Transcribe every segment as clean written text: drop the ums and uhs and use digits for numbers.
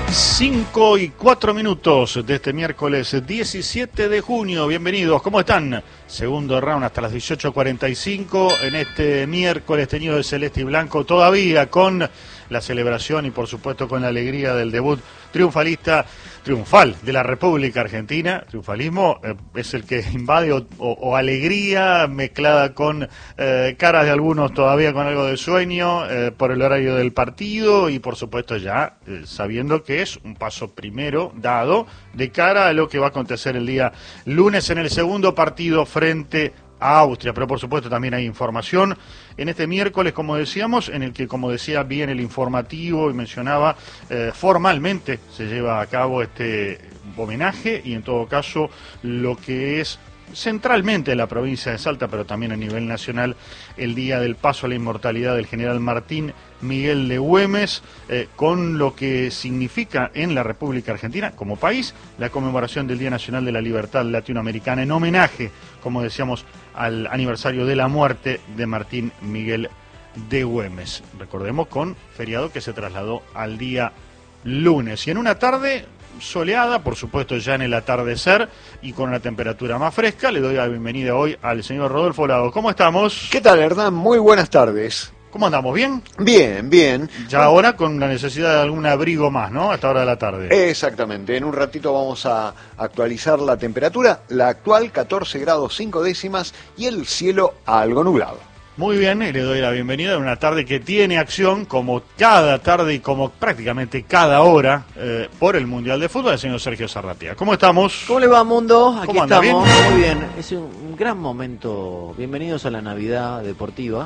5:04 de este miércoles 17 de junio. Bienvenidos, ¿cómo están? Segundo round hasta las 18:45 en este miércoles teñido de celeste y blanco, todavía con la celebración y por supuesto con la alegría del debut triunfal de la República Argentina. Triunfalismo es el que invade o alegría mezclada con caras de algunos todavía con algo de sueño por el horario del partido y por supuesto ya sabiendo que es un paso primero dado de cara a lo que va a acontecer el día lunes en el segundo partido frente a Austria, pero por supuesto también hay información en este miércoles, como decíamos, en el que, como decía bien el informativo y mencionaba, formalmente se lleva a cabo este homenaje y en todo caso lo que es centralmente en la provincia de Salta, pero también a nivel nacional, el día del paso a la inmortalidad del general Martín Miguel de Güemes, con lo que significa en la República Argentina, como país, la conmemoración del Día Nacional de la Libertad Latinoamericana, en homenaje, como decíamos, al aniversario de la muerte de Martín Miguel de Güemes. Recordemos, con feriado que se trasladó al día lunes. Y en una tarde soleada, por supuesto ya en el atardecer y con una temperatura más fresca, le doy la bienvenida hoy al señor Rodolfo Lago. ¿Cómo estamos? ¿Qué tal, Hernán? Muy buenas tardes. ¿Cómo andamos? ¿Bien? Bien, bien. Ya ahora con la necesidad de algún abrigo más, ¿no? A esta hora de la tarde. Exactamente. En un ratito vamos a actualizar la temperatura. La actual, 14 grados 5 décimas y el cielo algo nublado. Muy bien, y le doy la bienvenida en una tarde que tiene acción, como cada tarde y como prácticamente cada hora, por el Mundial de Fútbol, el señor Sergio Zarratea. ¿Cómo estamos? ¿Cómo le va, mundo? Aquí ¿Cómo anda? estamos. ¿Bien? Muy bien. Es un gran momento. Bienvenidos a la Navidad deportiva.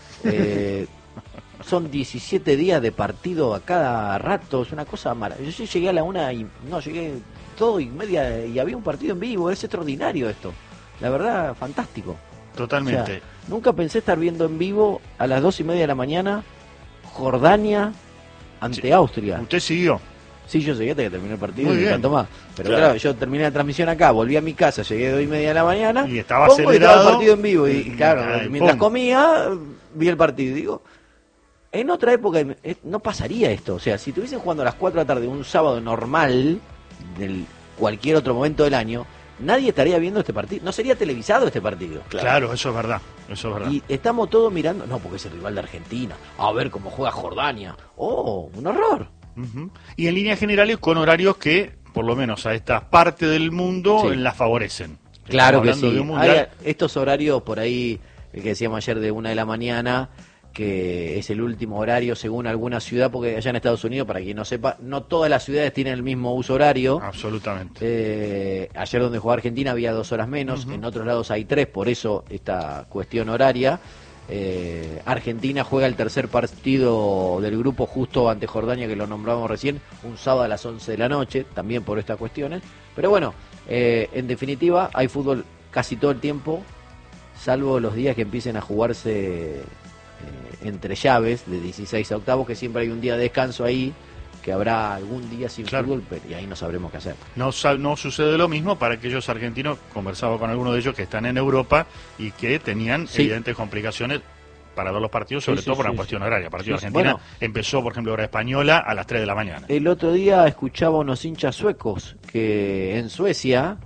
Son 17 días de partido a cada rato. Es una cosa maravillosa. Yo llegué a la 1 y... No, llegué 2:30 y había un partido en vivo. Es extraordinario esto. La verdad, fantástico. Totalmente. O sea, nunca pensé estar viendo en vivo a las 2:30 de la mañana Jordania ante Sí. Austria. ¿Usted siguió? Sí, yo llegué hasta que terminó el partido Muy y bien. tanto más. Pero Claro. claro, yo terminé la transmisión acá, volví a mi casa, llegué a 2:30 de la mañana. Y estaba pongo acelerado. el partido en vivo. Y claro, Ay, mientras pum. comía, vi el partido. Y digo, en otra época no pasaría esto. O sea, si estuviesen jugando a las 4 de la tarde un sábado normal, del cualquier otro momento del año, nadie estaría viendo este partido. No sería televisado este partido. Claro, eso es verdad. Eso es verdad. Y estamos todos mirando, no, porque es el rival de Argentina. A ver cómo juega Jordania. Oh, un horror. Ujú. Y en líneas generales con horarios que, por lo menos a esta parte del mundo, Sí. las favorecen. Claro Estamos que hablando sí. de un mundial. Hay estos horarios por ahí, el que decíamos ayer de 1 de la mañana, que es el último horario según alguna ciudad, porque allá en Estados Unidos, para quien no sepa, no todas las ciudades tienen el mismo uso horario. Absolutamente. Ayer donde jugaba Argentina había 2 horas menos, en otros lados hay 3, por eso esta cuestión horaria. Argentina juega el tercer partido del grupo justo ante Jordania, que lo nombramos recién, un sábado a las 11 de la noche, también por estas cuestiones. Pero bueno, en definitiva hay fútbol casi todo el tiempo, salvo los días que empiecen a jugarse entre llaves de 16 a octavos, que siempre hay un día de descanso ahí, que habrá algún día sin Claro. fútbol, pero y ahí no sabremos qué hacer. No sucede lo mismo para aquellos argentinos, conversaba con algunos de ellos que están en Europa y que tenían Sí. evidentes complicaciones para ver los partidos, sobre Sí, todo sí, por una sí, cuestión sí. horaria. El partido de Sí, Argentina bueno. empezó, por ejemplo, hora española a las 3 de la mañana. El otro día escuchaba unos hinchas suecos que en Suecia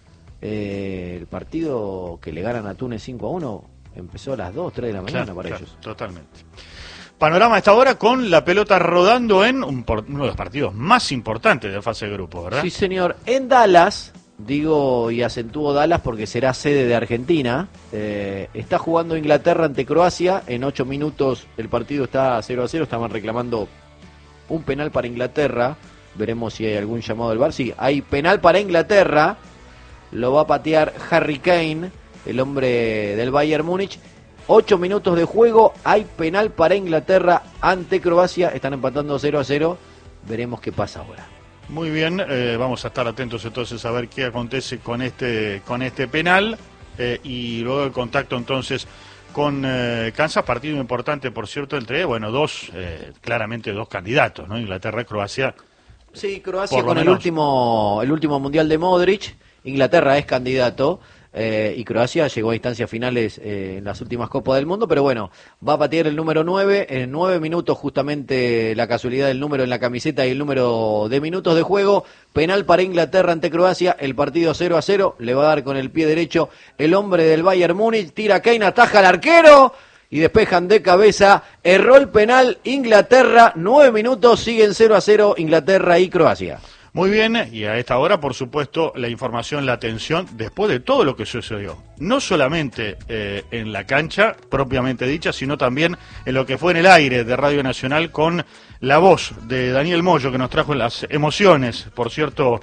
el partido que le ganan a Túnez 5-1 empezó a las 2, 3 de la mañana para ellos. Totalmente. Panorama a esta hora con la pelota rodando en uno de los partidos más importantes de fase de grupo, ¿verdad? Sí, señor. En Dallas, digo y acentúo Dallas porque será sede de Argentina, está jugando Inglaterra ante Croacia. En 8 minutos el partido está 0-0. Estaban reclamando un penal para Inglaterra. Veremos si hay algún llamado del VAR. Sí, hay penal para Inglaterra. Lo va a patear Harry Kane, el hombre del Bayern Múnich. 8 minutos de juego, hay penal para Inglaterra ante Croacia. Están empatando 0-0. Veremos qué pasa ahora. Muy bien, vamos a estar atentos entonces a ver qué acontece con este penal y luego el contacto entonces con Kansas, partido importante por cierto entre, claramente dos candidatos, ¿no? Inglaterra y Croacia. Sí, Croacia por lo con el menos. último mundial de Modric. Inglaterra es candidato. y Croacia llegó a instancias finales en las últimas Copas del Mundo, pero bueno, va a patear el número 9, en 9 minutos justamente la casualidad del número en la camiseta y el número de minutos de juego, penal para Inglaterra ante Croacia, el partido 0-0, le va a dar con el pie derecho el hombre del Bayern Múnich, tira Kane, ataja al arquero y despejan de cabeza, erró el penal Inglaterra, 9 minutos, siguen 0-0 Inglaterra y Croacia. Muy bien, y a esta hora, por supuesto, la información, la atención, después de todo lo que sucedió. No solamente en la cancha, propiamente dicha, sino también en lo que fue en el aire de Radio Nacional con la voz de Daniel Moyo, que nos trajo las emociones, por cierto,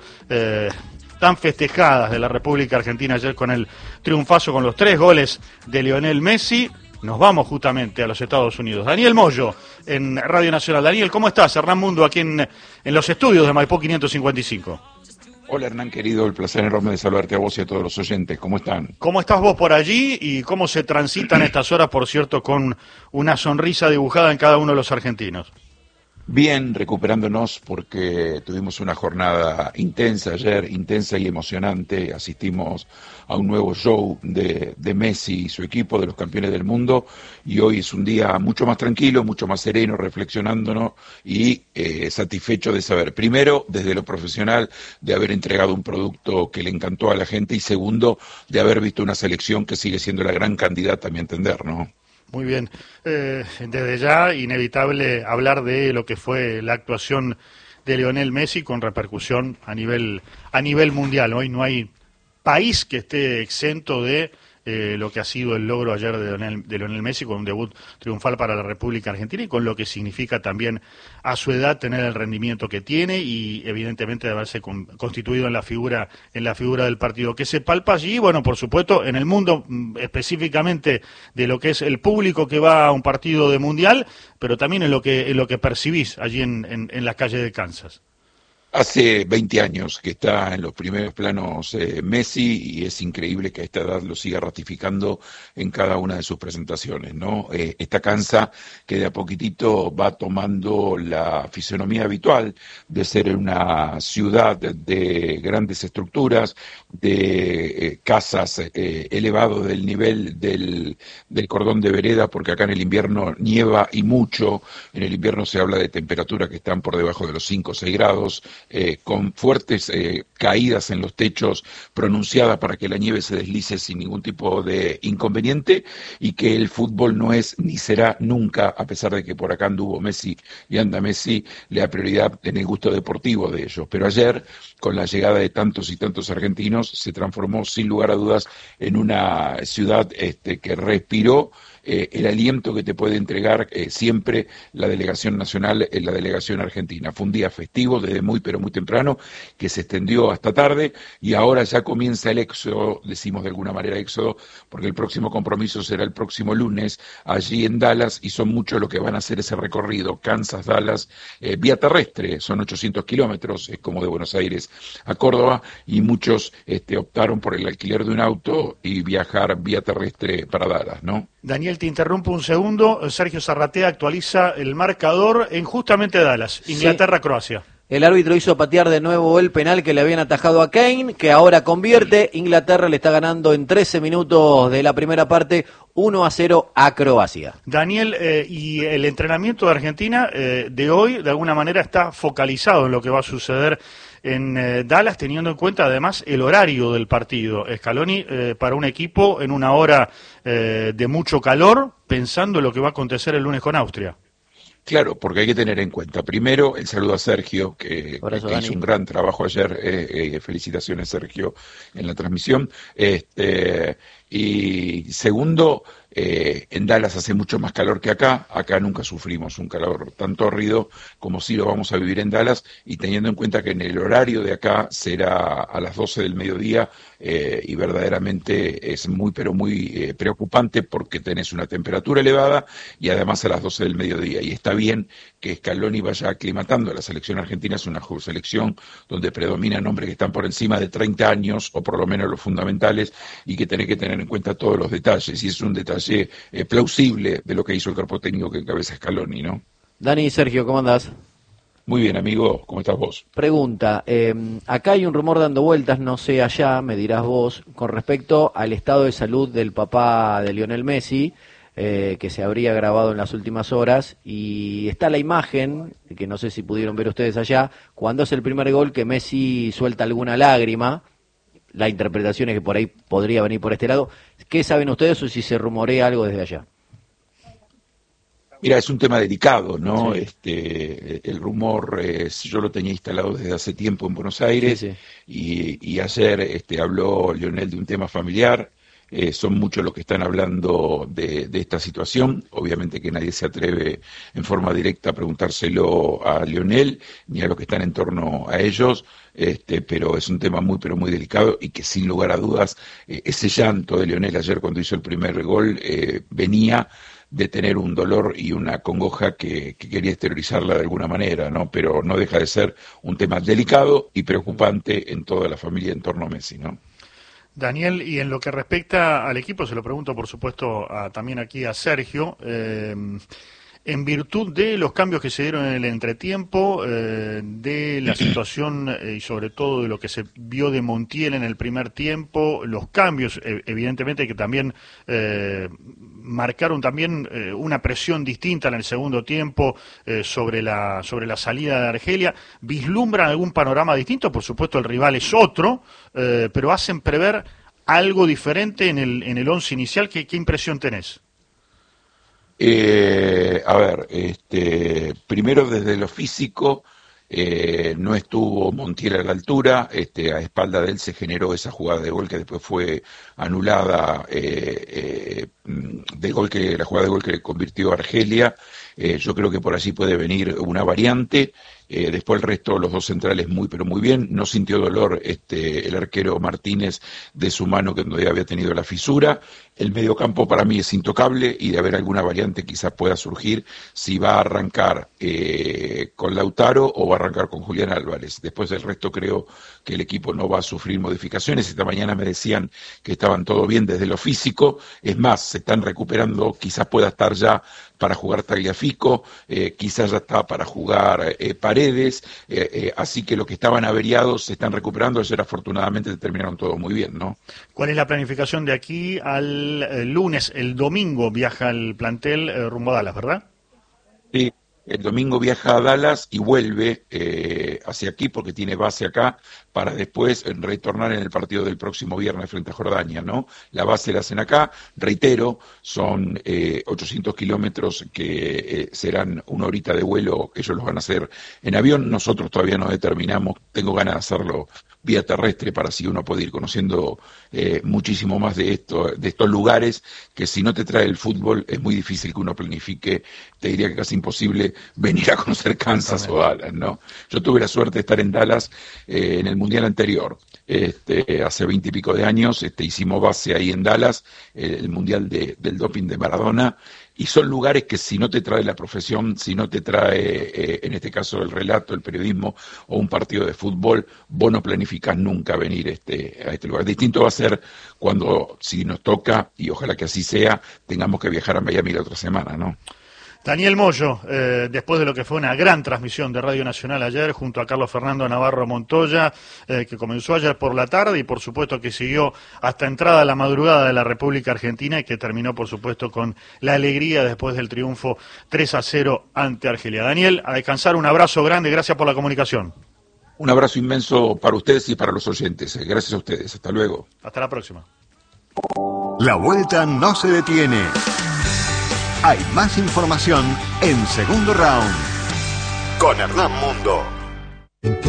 tan festejadas de la República Argentina ayer con el triunfazo, con los 3 goles de Lionel Messi. Nos vamos justamente a los Estados Unidos. Daniel Moyo, en Radio Nacional. Daniel, ¿cómo estás? Hernán Mundo, aquí en los estudios de Maipú 555. Hola Hernán, querido, el placer enorme de saludarte a vos y a todos los oyentes. ¿Cómo están? ¿Cómo estás vos por allí y cómo se transitan estas horas, por cierto, con una sonrisa dibujada en cada uno de los argentinos? Bien, recuperándonos porque tuvimos una jornada intensa ayer, intensa y emocionante. Asistimos a un nuevo show de Messi y su equipo, de los campeones del mundo, y hoy es un día mucho más tranquilo, mucho más sereno, reflexionándonos y satisfecho de saber, primero, desde lo profesional, de haber entregado un producto que le encantó a la gente, y segundo, de haber visto una selección que sigue siendo la gran candidata, a mi entender, ¿no? Muy bien. Desde ya, inevitable hablar de lo que fue la actuación de Lionel Messi con repercusión a nivel mundial. Hoy no hay país que esté exento de lo que ha sido el logro ayer de Lionel Messi, con un debut triunfal para la República Argentina y con lo que significa también a su edad tener el rendimiento que tiene y evidentemente de haberse constituido en la figura del partido que se palpa allí. Bueno, por supuesto, en el mundo específicamente de lo que es el público que va a un partido de mundial, pero también en lo que percibís allí en las calles de Kansas. Hace 20 años que está en los primeros planos Messi, y es increíble que a esta edad lo siga ratificando en cada una de sus presentaciones, ¿no? Esta Kansas que de a poquitito va tomando la fisonomía habitual de ser una ciudad de grandes estructuras, de casas elevados del nivel del cordón de vereda, porque acá en el invierno nieva y mucho. En el invierno se habla de temperaturas que están por debajo de los 5 o 6 grados, con fuertes caídas en los techos pronunciadas para que la nieve se deslice sin ningún tipo de inconveniente, y que el fútbol no es ni será nunca, a pesar de que por acá anduvo Messi y anda Messi, le da prioridad en el gusto deportivo de ellos. Pero ayer, con la llegada de tantos y tantos argentinos, se transformó sin lugar a dudas en una ciudad que respiró el aliento que te puede entregar siempre la delegación nacional, la delegación argentina. Fue un día festivo desde muy pero muy temprano, que se extendió hasta tarde, y ahora ya comienza el éxodo, decimos de alguna manera éxodo, porque el próximo compromiso será el próximo lunes, allí en Dallas, y son muchos los que van a hacer ese recorrido, Kansas-Dallas, vía terrestre, son 800 kilómetros, es como de Buenos Aires a Córdoba, y muchos optaron por el alquiler de un auto y viajar vía terrestre para Dallas, ¿no? Daniel, te interrumpo un segundo. Sergio Zarratea actualiza el marcador en justamente Dallas, Inglaterra-Croacia. El árbitro hizo patear de nuevo el penal que le habían atajado a Kane, que ahora convierte. Inglaterra le está ganando en 13 minutos de la primera parte 1-0 a Croacia. Daniel, y el entrenamiento de Argentina de hoy, de alguna manera, está focalizado en lo que va a suceder en Dallas, teniendo en cuenta además el horario del partido. Scaloni, para un equipo en una hora de mucho calor, pensando en lo que va a acontecer el lunes con Austria. Claro, porque hay que tener en cuenta, primero, el saludo a Sergio, que hizo un gran trabajo ayer, felicitaciones Sergio en la transmisión, y segundo, en Dallas hace mucho más calor que acá nunca sufrimos un calor tan tórrido como si lo vamos a vivir en Dallas, y teniendo en cuenta que en el horario de acá será a las 12 del mediodía, y verdaderamente es muy pero muy preocupante, porque tenés una temperatura elevada y además a las 12 del mediodía, y está bien que Scaloni vaya aclimatando a la selección argentina. Es una selección donde predominan hombres que están por encima de 30 años, o por lo menos los fundamentales, y que tenés que tener en cuenta todos los detalles, y es un detalle plausible de lo que hizo el cuerpo técnico que encabeza Scaloni, ¿no? Dani y Sergio, ¿cómo andás? Muy bien, amigo, ¿cómo estás vos? Pregunta, acá hay un rumor dando vueltas, no sé allá, me dirás vos, con respecto al estado de salud del papá de Lionel Messi, que se habría grabado en las últimas horas, y está la imagen, que no sé si pudieron ver ustedes allá, cuando es el primer gol que Messi suelta alguna lágrima. La interpretación es que por ahí podría venir por este lado. ¿Qué saben ustedes o si se rumorea algo desde allá? Mira, es un tema delicado, ¿no? Sí. El rumor, yo lo tenía instalado desde hace tiempo en Buenos Aires, Sí, sí. y ayer habló Lionel de un tema familiar. Son muchos los que están hablando de esta situación. Obviamente que nadie se atreve en forma directa a preguntárselo a Lionel ni a los que están en torno a ellos, pero es un tema muy, pero muy delicado, y que sin lugar a dudas, ese llanto de Lionel ayer cuando hizo el primer gol venía de tener un dolor y una congoja que quería exteriorizarla de alguna manera, ¿no? Pero no deja de ser un tema delicado y preocupante en toda la familia en torno a Messi, ¿no? Daniel, y en lo que respecta al equipo, se lo pregunto por supuesto también aquí a Sergio, en virtud de los cambios que se dieron en el entretiempo, de la situación y sobre todo de lo que se vio de Montiel en el primer tiempo, los cambios, evidentemente que también marcaron también una presión distinta en el segundo tiempo sobre la salida de Argelia. ¿Vislumbran algún panorama distinto? Por supuesto el rival es otro, pero hacen prever algo diferente en el once inicial. ¿Qué impresión tenés? A ver, primero desde lo físico, no estuvo Montiel a la altura, a espalda de él se generó esa jugada de gol que después fue anulada, la jugada de gol que convirtió a Argelia. Yo creo que por allí puede venir una variante. Después el resto, los dos centrales muy pero muy bien. No sintió dolor el arquero Martínez de su mano que donde había tenido la fisura. El mediocampo para mí es intocable, y de haber alguna variante quizás pueda surgir si va a arrancar con Lautaro o va a arrancar con Julián Álvarez. Después del resto creo que el equipo no va a sufrir modificaciones. Esta mañana me decían que estaban todo bien desde lo físico. Es más, se están recuperando, quizás pueda estar ya para jugar Tagliafico, quizás ya está para jugar Paredes, así que los que estaban averiados se están recuperando. Ayer afortunadamente terminaron todo muy bien, ¿no? ¿Cuál es la planificación de aquí al lunes? El domingo viaja el plantel rumbo a Dallas, ¿verdad? Sí, el domingo viaja a Dallas y vuelve hacia aquí porque tiene base acá para después retornar en el partido del próximo viernes frente a Jordania, ¿no? La base la hacen acá, reitero, son 800 kilómetros que serán una horita de vuelo, ellos los van a hacer en avión, nosotros todavía no determinamos, tengo ganas de hacerlo vía terrestre para así uno poder ir conociendo muchísimo más de estos lugares que si no te trae el fútbol es muy difícil que uno planifique, te diría que casi imposible venir a conocer Kansas o Dallas, ¿no? Yo tuve la suerte de estar en Dallas en el Mundial anterior, hace 20 y pico de años, hicimos base ahí en Dallas, el Mundial del doping de Maradona, y son lugares que si no te trae la profesión, si no te trae, en este caso el relato, el periodismo o un partido de fútbol, vos no planificás nunca venir a este lugar. Distinto va a ser cuando, si nos toca, y ojalá que así sea, tengamos que viajar a Miami la otra semana, ¿no? Daniel Moyo, después de lo que fue una gran transmisión de Radio Nacional ayer, junto a Carlos Fernando Navarro Montoya, que comenzó ayer por la tarde y por supuesto que siguió hasta entrada a la madrugada de la República Argentina y que terminó por supuesto con la alegría después del triunfo 3-0 ante Argelia. Daniel, a descansar, un abrazo grande, gracias por la comunicación. Un abrazo inmenso para ustedes y para los oyentes. Gracias a ustedes. Hasta luego. Hasta la próxima. La vuelta no se detiene. Hay más información en Segundo Round con Hernán Mundo.